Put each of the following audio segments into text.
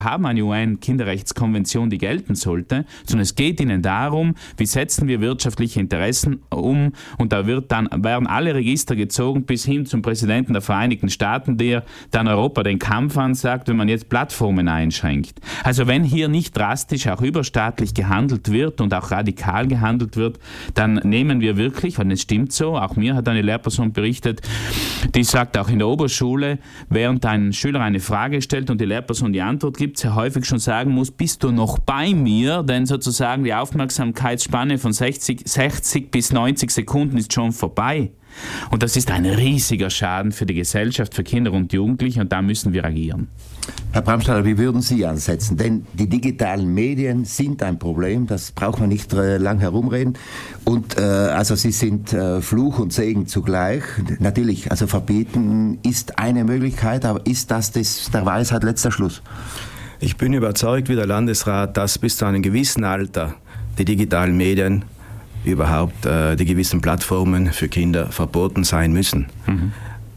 haben eine UN-Kinderrechtskonvention, die gelten sollte, sondern es geht ihnen darum, wie setzen wir wirtschaftliche Interessen um, und da werden alle Register gezogen bis hin zum Präsidenten der Vereinigten Staaten, der dann Europa den Kampf ansagt, wenn man jetzt Plattformen einschränkt. Also wenn hier nicht drastisch auch überstaatlich gehandelt wird und auch radikal gehandelt wird, dann nehmen wir wirklich, und es stimmt so, auch mir hat eine Lehrperson berichtet, die sagt auch in der Oberschule, während ein Schüler eine Frage stellt und die Lehrperson die Antwort gibt, sehr häufig schon sagen muss, bist du noch bei mir? Denn sozusagen die Aufmerksamkeitsspanne von 60 bis 90 Sekunden ist schon vorbei. Und das ist ein riesiger Schaden für die Gesellschaft, für Kinder und Jugendliche, und da müssen wir agieren. Herr Bramstaller, wie würden Sie ansetzen? Denn die digitalen Medien sind ein Problem, das braucht man nicht lang herumreden. Und also sie sind Fluch und Segen zugleich. Natürlich, also verbieten ist eine Möglichkeit, aber ist das der Weisheit letzter Schluss? Ich bin überzeugt, wie der Landesrat, dass bis zu einem gewissen Alter die digitalen Medien, überhaupt die gewissen Plattformen für Kinder verboten sein müssen. Mhm.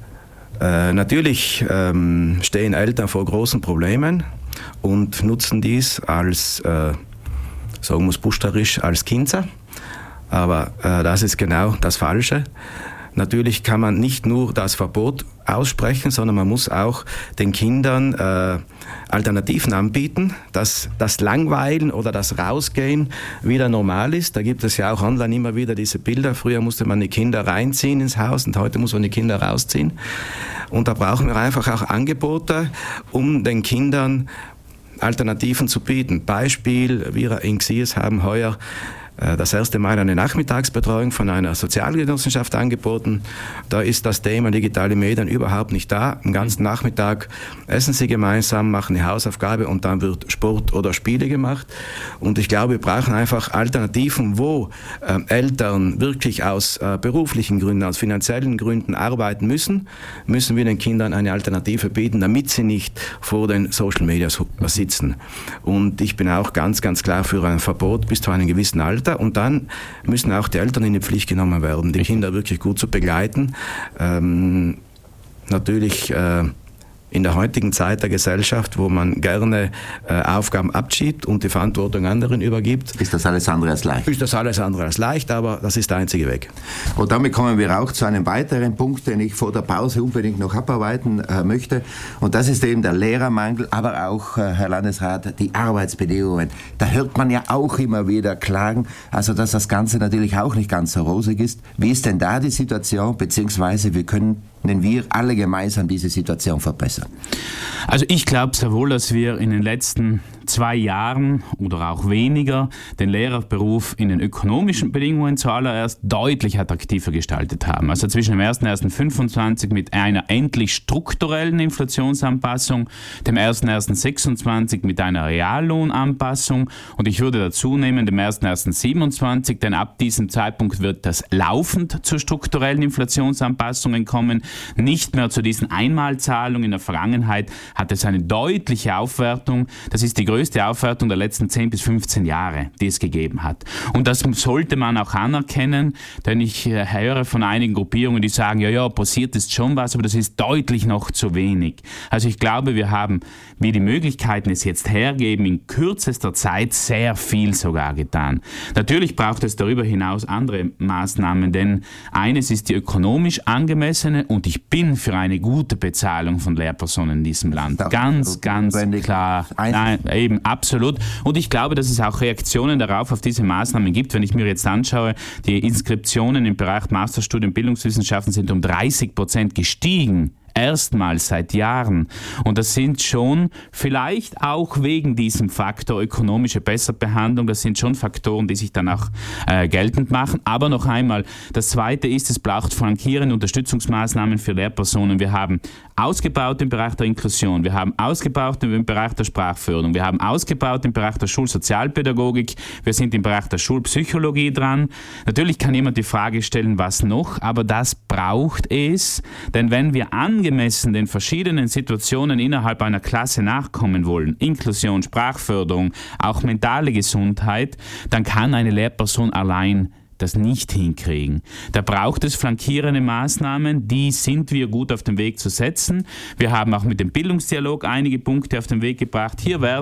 Natürlich stehen Eltern vor großen Problemen und nutzen dies als, sagen wir es buchstaberisch, als Kinzer. Aber das ist genau das Falsche. Natürlich kann man nicht nur das Verbot aussprechen, sondern man muss auch den Kindern Alternativen anbieten, dass das Langweilen oder das Rausgehen wieder normal ist. Da gibt es ja auch online immer wieder diese Bilder. Früher musste man die Kinder reinziehen ins Haus und heute muss man die Kinder rausziehen. Und da brauchen wir einfach auch Angebote, um den Kindern Alternativen zu bieten. Beispiel, wir in Xies haben heuer das erste Mal eine Nachmittagsbetreuung von einer Sozialgenossenschaft angeboten. Da ist das Thema digitale Medien überhaupt nicht da. Am ganzen Nachmittag essen sie gemeinsam, machen eine Hausaufgabe und dann wird Sport oder Spiele gemacht. Und ich glaube, wir brauchen einfach Alternativen, wo Eltern wirklich aus beruflichen Gründen, aus finanziellen Gründen arbeiten müssen wir den Kindern eine Alternative bieten, damit sie nicht vor den Social Media sitzen. Und ich bin auch ganz, ganz klar für ein Verbot bis zu einem gewissen Alter. Und dann müssen auch die Eltern in die Pflicht genommen werden, die Kinder wirklich gut zu begleiten. Natürlich in der heutigen Zeit der Gesellschaft, wo man gerne Aufgaben abschiebt und die Verantwortung anderen übergibt. Ist das alles andere als leicht? Ist das alles andere als leicht, aber das ist der einzige Weg. Und damit kommen wir auch zu einem weiteren Punkt, den ich vor der Pause unbedingt noch abarbeiten möchte. Und das ist eben der Lehrermangel, aber auch, Herr Landesrat, die Arbeitsbedingungen. Da hört man ja auch immer wieder Klagen, also dass das Ganze natürlich auch nicht ganz so rosig ist. Wie ist denn da die Situation, beziehungsweise wie können wir alle gemeinsam diese Situation verbessern? Also ich glaube sehr wohl, dass wir in den letzten 2 Jahren oder auch weniger den Lehrerberuf in den ökonomischen Bedingungen zuallererst deutlich attraktiver gestaltet haben. Also zwischen dem 1.1.25 mit einer endlich strukturellen Inflationsanpassung, dem 1.1.26 mit einer Reallohnanpassung und ich würde dazu nehmen dem 1.1.27, denn ab diesem Zeitpunkt wird das laufend zu strukturellen Inflationsanpassungen kommen, nicht mehr zu diesen Einmalzahlungen. In der Vergangenheit hat es eine deutliche Aufwertung. Das ist die größte Aufwertung der letzten 10 bis 15 Jahre, die es gegeben hat. Und das sollte man auch anerkennen, denn ich höre von einigen Gruppierungen, die sagen, ja, passiert ist schon was, aber das ist deutlich noch zu wenig. Also ich glaube, wir haben, wie die Möglichkeiten es jetzt hergeben, in kürzester Zeit sehr viel sogar getan. Natürlich braucht es darüber hinaus andere Maßnahmen, denn eines ist die ökonomisch angemessene und ich bin für eine gute Bezahlung von Lehrpersonen in diesem Land. Ganz klar. Nein, eben, absolut. Und ich glaube, dass es auch Reaktionen darauf auf diese Maßnahmen gibt. Wenn ich mir jetzt anschaue, die Inskriptionen im Bereich Masterstudium Bildungswissenschaften sind um 30% gestiegen. Erstmals seit Jahren. Und das sind schon vielleicht auch wegen diesem Faktor ökonomische Besserbehandlung, das sind schon Faktoren, die sich dann auch geltend machen. Aber noch einmal, das Zweite ist, es braucht flankierende Unterstützungsmaßnahmen für Lehrpersonen. Wir haben ausgebaut im Bereich der Inklusion, wir haben ausgebaut im Bereich der Sprachförderung, wir haben ausgebaut im Bereich der Schulsozialpädagogik, wir sind im Bereich der Schulpsychologie dran. Natürlich kann jemand die Frage stellen, was noch, aber das braucht es, denn wenn wir angemessen den verschiedenen Situationen innerhalb einer Klasse nachkommen wollen, Inklusion, Sprachförderung, auch mentale Gesundheit, dann kann eine Lehrperson allein das nicht hinkriegen. Da braucht es flankierende Maßnahmen, die sind wir gut auf dem Weg zu setzen. Wir haben auch mit dem Bildungsdialog einige Punkte auf den Weg gebracht. Hier werden